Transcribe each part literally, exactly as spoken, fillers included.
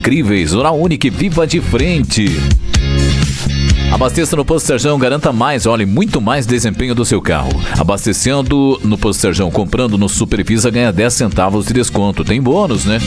Incríveis, Oral Unique, viva de frente. Abasteça no Posto Serjão, garanta mais, olha, muito mais desempenho do seu carro. Abastecendo no Posto Serjão, comprando no Supervisa, ganha dez centavos de desconto. Tem bônus, né?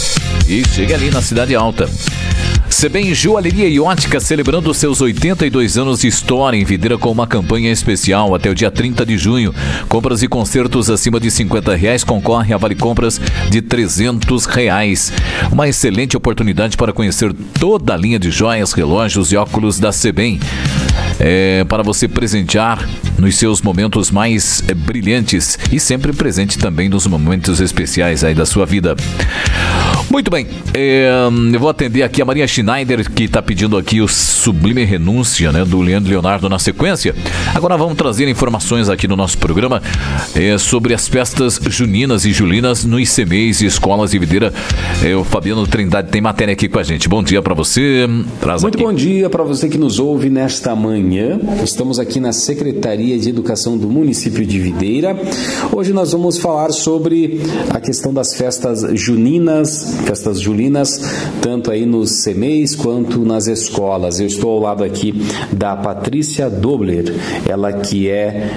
E chega ali na Cidade Alta. Sebem Joalheria e Ótica, celebrando seus oitenta e dois anos de história em Videira com uma campanha especial até o dia trinta de junho. Compras e concertos acima de cinquenta reais concorrem a vale compras de trezentos reais. Uma excelente oportunidade para conhecer toda a linha de joias, relógios e óculos da Sebem. É, para você presentear nos seus momentos mais é, brilhantes e sempre presente também nos momentos especiais aí da sua vida. Muito bem, é, eu vou atender aqui a Maria Schneider, que está pedindo aqui o Sublime Renúncia, né, do Leandro Leonardo na sequência. Agora vamos trazer informações aqui no nosso programa é, sobre as festas juninas e julinas nos I C M E s e escolas de Videira. É, o Fabiano Trindade tem matéria aqui com a gente. Bom dia para você. Traz Muito aqui. Bom dia para você que nos ouve nesta manhã. Estamos aqui na Secretaria de Educação do município de Videira. Hoje nós vamos falar sobre a questão das festas juninas, festas julinas, tanto aí nos C M E s quanto nas escolas. Eu estou ao lado aqui da Patrícia Dobler, ela que é,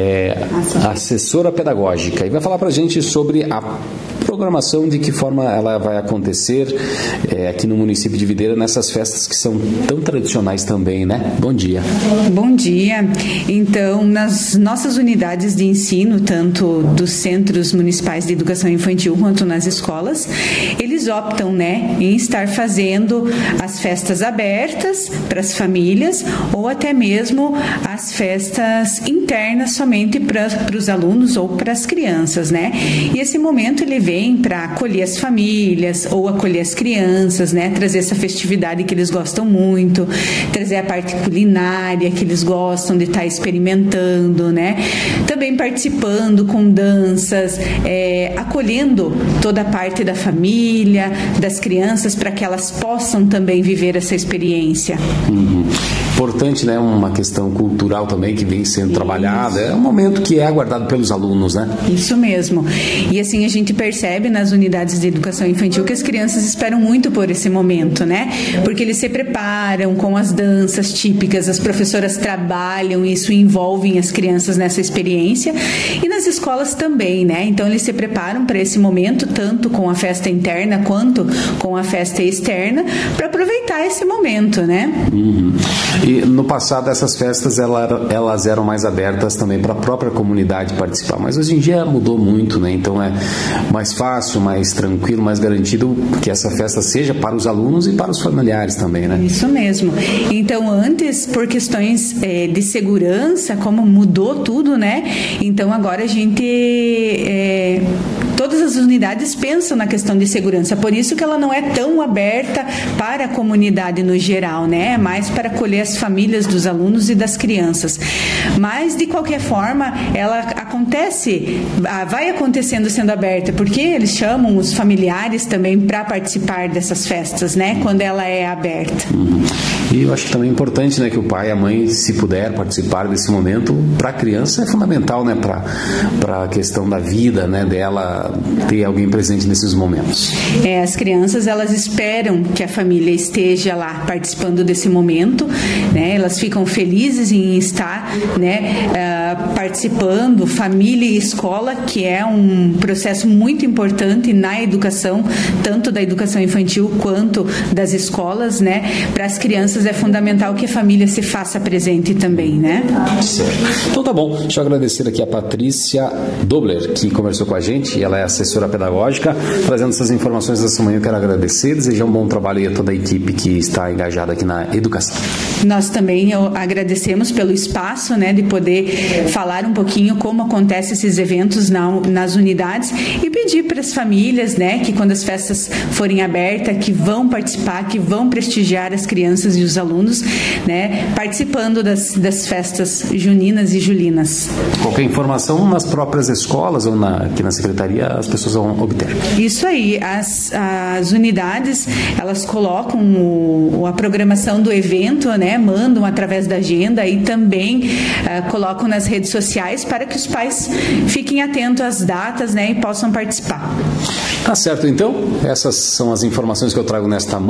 é assessora pedagógica, e vai falar para a gente sobre a programação, de que forma ela vai acontecer é, aqui no município de Videira, nessas festas que são tão tradicionais também, né? Bom dia. Bom dia. Então, nas nossas unidades de ensino, tanto dos centros municipais de educação infantil quanto nas escolas, eles optam, né, em estar fazendo as festas abertas para as famílias ou até mesmo as festas internas somente para os alunos ou para as crianças, né? E esse momento ele vem para acolher as famílias ou acolher as crianças, né? Trazer essa festividade que eles gostam muito, trazer a parte culinária que eles gostam de estar experimentando, né? Também participando com danças, é, acolhendo toda a parte da família, das crianças, para que elas possam também viver essa experiência. Uhum. Importante, né? Uma questão cultural também que vem sendo Isso. trabalhada. É um momento que é aguardado pelos alunos, né? Isso mesmo. E assim a gente percebe nas unidades de educação infantil que as crianças esperam muito por esse momento, né? Porque eles se preparam com as danças típicas, as professoras trabalham, isso envolve as crianças nessa experiência, e nas escolas também, né? Então eles se preparam para esse momento, tanto com a festa interna quanto com a festa externa, para aproveitar esse momento, né? Uhum. E no passado essas festas elas, elas eram mais abertas também para a própria comunidade participar, mas hoje em dia mudou muito, né? Então é mais fácil, mais tranquilo, mais garantido que essa festa seja para os alunos e para os familiares também, né? Isso mesmo. Então antes, por questões é, de segurança, como mudou tudo, né? Então agora a gente é, todas as unidades pensam na questão de segurança, por isso que ela não é tão aberta para a comunidade no geral, né? É mais para acolher as famílias dos alunos e das crianças. Mas, de qualquer forma, ela acontece, vai acontecendo sendo aberta, porque eles chamam os familiares também para participar dessas festas, né? Quando ela é aberta. Uhum. E eu acho que também é importante, né, que o pai e a mãe, se puder participar desse momento, para a criança é fundamental, né? Para a questão da vida, né, dela ter alguém presente nesses momentos. É, as crianças, elas esperam que a família esteja lá participando desse momento, né? Elas ficam felizes em estar, né, uh, participando, família e escola, que é um processo muito importante na educação, tanto da educação infantil quanto das escolas, né? Para as crianças é fundamental que a família se faça presente também, né? Certo. Então tá bom, deixa eu agradecer aqui a Patrícia Dobler, que conversou com a gente, ela é assessora pedagógica, trazendo essas informações dessa manhã. Eu quero agradecer, desejar um bom trabalho aí a toda a equipe que está engajada aqui na educação. Nós também agradecemos pelo espaço, né, de poder falar um pouquinho como acontecem esses eventos na, nas unidades, e pedir para as famílias, né, que quando as festas forem abertas, que vão participar, que vão prestigiar as crianças e os alunos, né, participando das, das festas juninas e julinas. Qualquer informação nas próprias escolas ou na, aqui na secretaria, as pessoas vão obter. Isso aí, as, as unidades, elas colocam o, a programação do evento, né, mandam através da agenda e também uh, colocam nas redes sociais para que os pais fiquem atentos às datas, né, e possam participar. Tá certo, então, essas são as informações que eu trago nesta